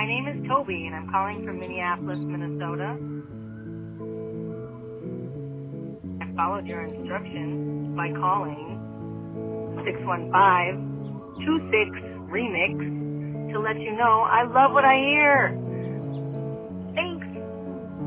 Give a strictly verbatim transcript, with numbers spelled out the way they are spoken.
name is Toby, and I'm calling from Minneapolis, Minnesota. I followed your instructions by calling six one five, two six, remix to let you know I love what I hear.